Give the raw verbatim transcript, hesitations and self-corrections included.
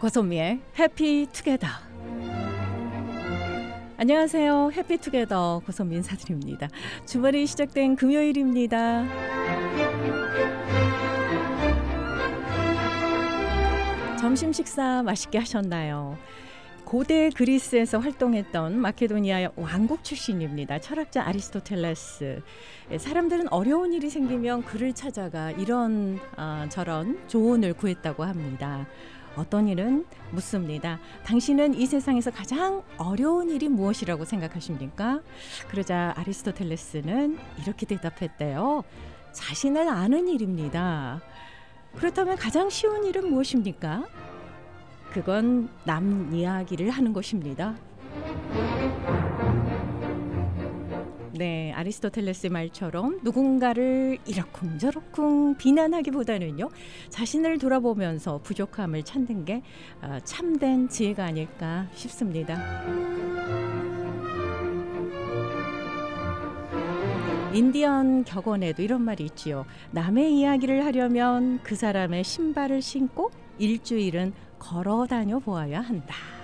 고소미의 해피투게더. 안녕하세요. 해피투게더 고소미 인사드립니다. 주말이 시작된 금요일입니다. 점심 식사 맛있게 하셨나요? 고대 그리스에서 활동했던 마케도니아 왕국 출신입니다. 철학자 아리스토텔레스. 사람들은 어려운 일이 생기면 그를 찾아가 이런 어, 저런 조언을 구했다고 합니다. 어떤 일은 묻습니다. 당신은 이 세상에서 가장 어려운 일이 무엇이라고 생각하십니까? 그러자 아리스토텔레스는 이렇게 대답했대요. 자신을 아는 일입니다. 그렇다면 가장 쉬운 일은 무엇입니까? 그건 남 이야기를 하는 것입니다. 네, 아리스토텔레스의 말처럼 누군가를 이러쿵저러쿵 비난하기보다는요, 자신을 돌아보면서 부족함을 찾는 게 어, 참된 지혜가 아닐까 싶습니다. 인디언 격언에도 이런 말이 있지요. 남의 이야기를 하려면 그 사람의 신발을 신고 일주일은 걸어 다녀 보아야 한다.